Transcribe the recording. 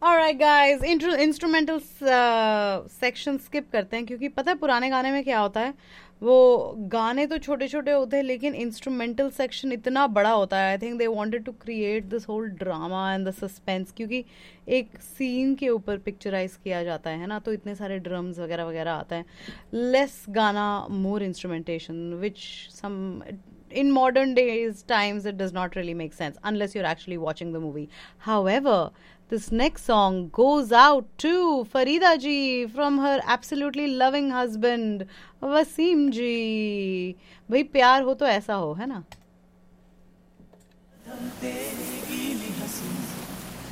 Alright guys, instrumental section skip करते हैं, क्योंकि पता है पुराने गाने में क्या होता है, वो गाने तो छोटे छोटे होते हैं लेकिन इंस्ट्रूमेंटल सेक्शन इतना बड़ा होता है. I think they wanted to create this whole drama and the suspense, क्योंकि एक सीन के ऊपर पिक्चराइज किया जाता है ना, तो इतने सारे ड्रम्स वगैरह वगैरह आता है. लेस गाना, मोर instrumentation, which some in modern days times it does not really make sense unless you're actually watching the movie. However, this next song goes out to Farida ji from her absolutely loving husband Wasim ji. भाई प्यार हो तो ऐसा हो, है ना.